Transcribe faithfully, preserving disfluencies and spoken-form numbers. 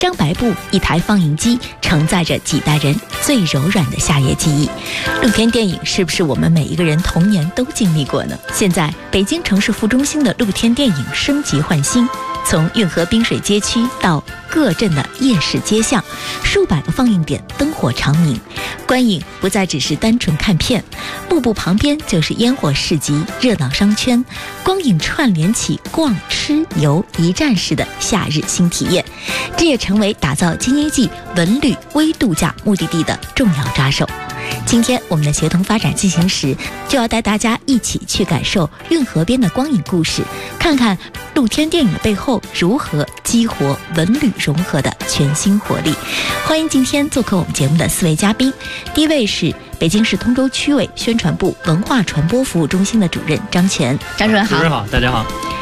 张白布一台放映机承载着几代人最柔软的夏夜记忆。露天电影是不是我们每一个人童年都经历过呢？现在北京城市副中心的露天电影升级换新，从运河滨水街区到各镇的夜市街巷，数百个放映点灯火长明，观影不再只是单纯看片，幕布旁边就是烟火市集、热闹商圈，光影串联起逛吃游一站式的夏日新体验，这也成为打造京一冀文旅微度假目的地的重要抓手。今天我们的协同发展进行时，就要带大家一起去感受运河边的光影故事，看看露天电影的背后如何激活文旅融合的全新活力。欢迎今天做客我们节目的四位嘉宾，第一位是北京市通州区委宣传部文化传播服务中心的主任张全。张主任好。 主任好，大家好。